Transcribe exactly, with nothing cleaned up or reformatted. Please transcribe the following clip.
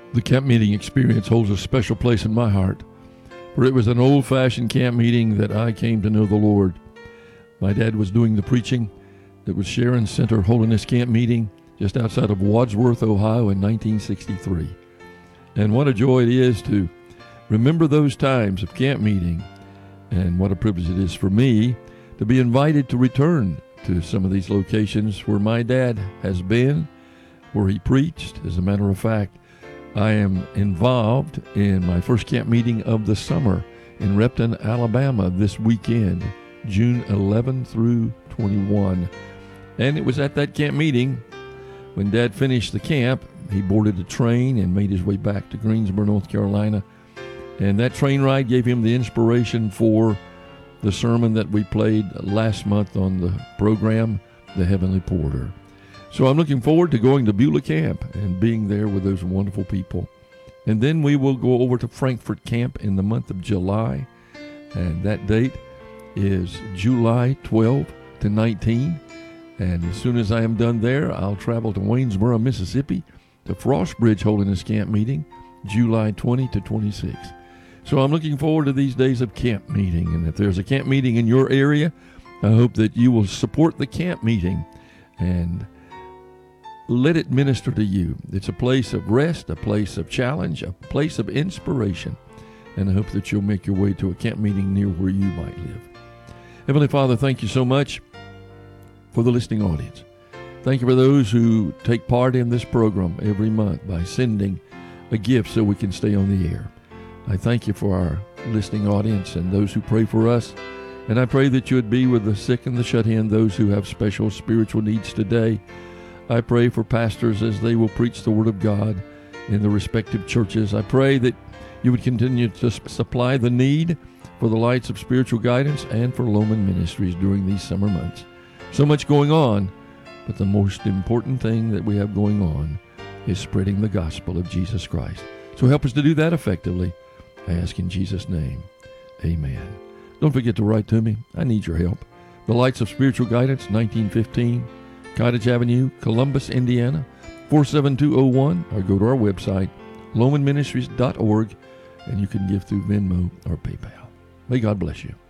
The camp meeting experience holds a special place in my heart, for it was an old-fashioned camp meeting that I came to know the Lord. My dad was doing the preaching that was Sharon Center Holiness Camp Meeting just outside of Wadsworth, Ohio in nineteen sixty-three. And what a joy it is to remember those times of camp meeting, and what a privilege it is for me to be invited to return to some of these locations where my dad has been, where he preached. As a matter of fact, I am involved in my first camp meeting of the summer in Repton, Alabama this weekend, June eleventh through twenty-first. And it was at that camp meeting when Dad finished the camp, he boarded a train and made his way back to Greensboro, North Carolina. And that train ride gave him the inspiration for the sermon that we played last month on the program, The Heavenly Porter. So I'm looking forward to going to Beulah Camp and being there with those wonderful people. And then we will go over to Frankfort Camp in the month of July. And that date is July twelfth to nineteenth. And as soon as I am done there, I'll travel to Waynesboro, Mississippi to Frostbridge Holiness Camp Meeting, July twentieth to twenty-sixth. So I'm looking forward to these days of camp meeting. And if there's a camp meeting in your area, I hope that you will support the camp meeting and let it minister to you. It's a place of rest, a place of challenge, a place of inspiration. And I hope that you'll make your way to a camp meeting near where you might live. Heavenly Father, thank you so much for the listening audience. Thank you for those who take part in this program every month by sending a gift so we can stay on the air. I thank you for our listening audience and those who pray for us. And I pray that you would be with the sick and the shut-in, those who have special spiritual needs today. I pray for pastors as they will preach the Word of God in the respective churches. I pray that you would continue to supply the need for the Lights of Spiritual Guidance and for Loman Ministries during these summer months. So much going on, but the most important thing that we have going on is spreading the gospel of Jesus Christ. So help us to do that effectively. I ask in Jesus' name, amen. Don't forget to write to me. I need your help. The Lights of Spiritual Guidance, nineteen fifteen, Cottage Avenue, Columbus, Indiana, four seven two oh one, or go to our website, loman ministries dot org, and you can give through Venmo or PayPal. May God bless you.